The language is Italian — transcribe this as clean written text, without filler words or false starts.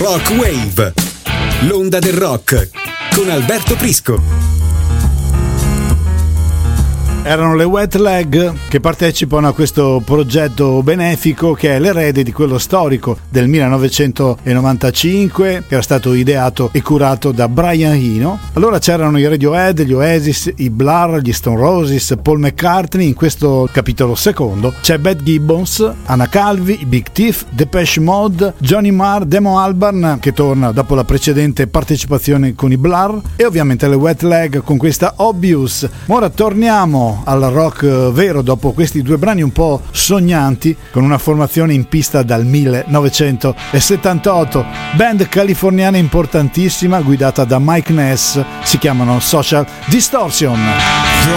Rock Wave, l'onda del rock con Alberto Prisco. Erano le Wet Leg che partecipano a questo progetto benefico che è l'erede di quello storico del 1995 che era stato ideato e curato da Brian Eno. Allora c'erano i Radiohead, gli Oasis, i Blur, gli Stone Roses, Paul McCartney. In questo capitolo secondo c'è Beth Gibbons, Anna Calvi, i Big Thief, Depeche Mode, Johnny Marr, Damon Albarn che torna dopo la precedente partecipazione con i Blur e ovviamente le Wet Leg con questa Obvious. Ora torniamo al rock vero dopo questi due brani un po' sognanti con una formazione in pista dal 1978, band californiana importantissima guidata da Mike Ness, si chiamano Social Distortion.